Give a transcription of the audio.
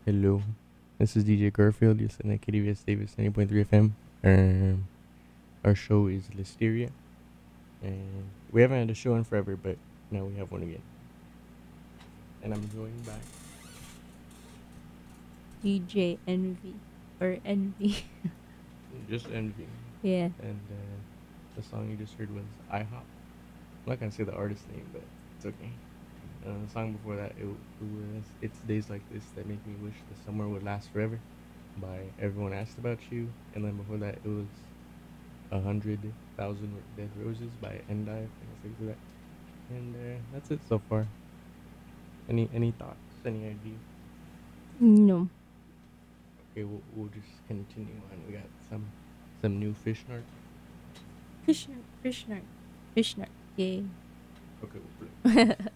Hello, this is DJ Garfield. You're listening to KDVS Davis 90.3 FM. Our show is Listeria, and we haven't had a show in forever, but now we have one again. And I'm joined by DJ Envy or Envy. just Envy, Yeah. and the song you just heard was IHOP. I'm not gonna say the artist name, but it's okay. The song before that, it was "It's Days Like This That Make Me Wish the Summer Would Last Forever" by Everyone Asked About You, and then before that, it was "100,000 Dead Roses" by Endive. I guess I could do that. And that's it so far. Any thoughts? Any ideas? No. Okay, we'll just continue on. We got some new fish nart. Krishna. Krishna. Krishna. Yay. Okay, we'll play.